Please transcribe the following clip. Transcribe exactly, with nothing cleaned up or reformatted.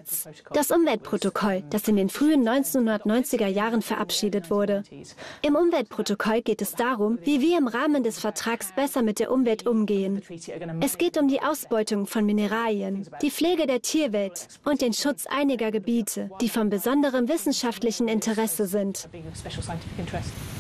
Umweltschutz. Das Umweltprotokoll, das in den frühen neunzehnhundertneunziger Jahren verabschiedet wurde. Im Umweltprotokoll geht es darum, wie wir im Rahmen des Vertrags besser mit der Umwelt umgehen. Es geht um die Ausbeutung von Mineralien, die Pflege der Tierwelt und den Schutz einiger Gebiete, die von besonderem wissenschaftlichen Interesse sind.